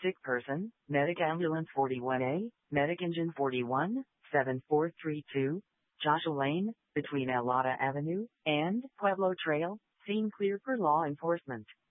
Sick person, Medic Ambulance 41A, Medic Engine 41, 7432, Joshua Lane, between Alada Avenue and Pueblo Trail, scene clear for law enforcement.